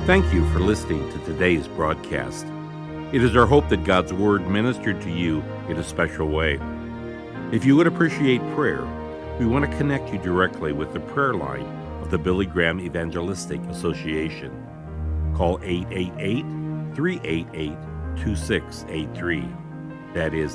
Thank you for listening to today's broadcast. It is our hope that God's Word ministered to you in a special way. If you would appreciate prayer, we want to connect you directly with the prayer line of the Billy Graham Evangelistic Association. Call 888-388-2683. That is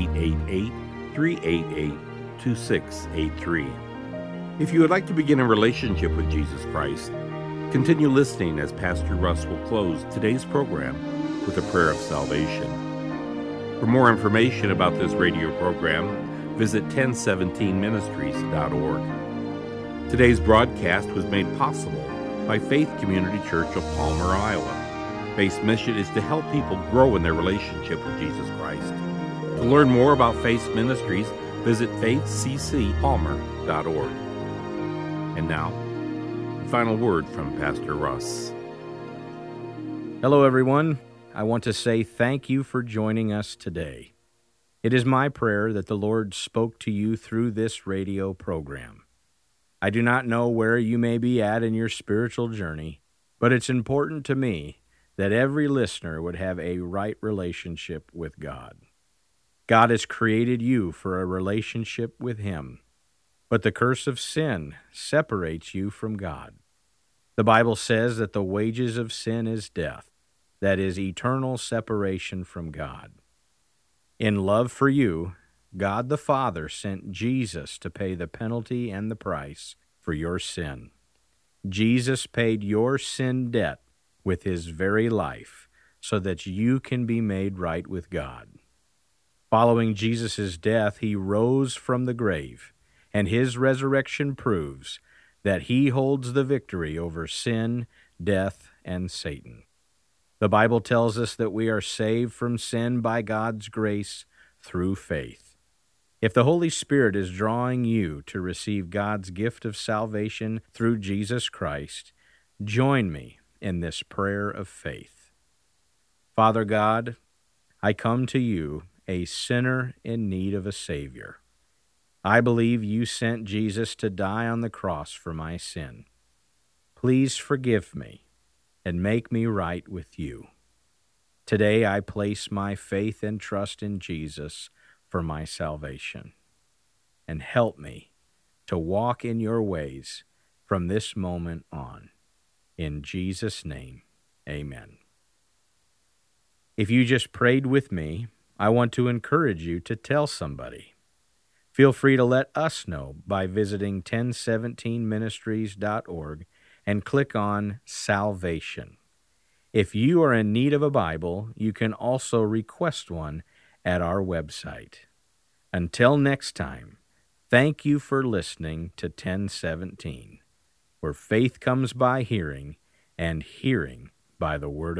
888-388-2683. If you would like to begin a relationship with Jesus Christ, continue listening as Pastor Russ will close today's program with a prayer of salvation. For more information about this radio program, visit 1017ministries.org. Today's broadcast was made possible by Faith Community Church of Palmer, Iowa. Faith's mission is to help people grow in their relationship with Jesus Christ. To learn more about Faith's ministries, visit faithccpalmer.org. And now, the final word from Pastor Russ. Hello, everyone. I want to say thank you for joining us today. It is my prayer that the Lord spoke to you through this radio program. I do not know where you may be at in your spiritual journey, but it's important to me that every listener would have a right relationship with God. God has created you for a relationship with Him, but the curse of sin separates you from God. The Bible says that the wages of sin is death, that is, eternal separation from God. In love for you, God the Father sent Jesus to pay the penalty and the price for your sin. Jesus paid your sin debt with His very life so that you can be made right with God. Following Jesus' death, He rose from the grave, and His resurrection proves that He holds the victory over sin, death, and Satan. The Bible tells us that we are saved from sin by God's grace through faith. If the Holy Spirit is drawing you to receive God's gift of salvation through Jesus Christ, join me in this prayer of faith. Father God, I come to you, a sinner in need of a Savior. I believe you sent Jesus to die on the cross for my sin. Please forgive me and make me right with you. Today I place my faith and trust in Jesus for my salvation. And help me to walk in your ways from this moment on. In Jesus' name, amen. If you just prayed with me, I want to encourage you to tell somebody. Feel free to let us know by visiting 1017ministries.org and click on Salvation. If you are in need of a Bible, you can also request one at our website. Until next time, thank you for listening to 1017, where faith comes by hearing, and hearing by the Word of God.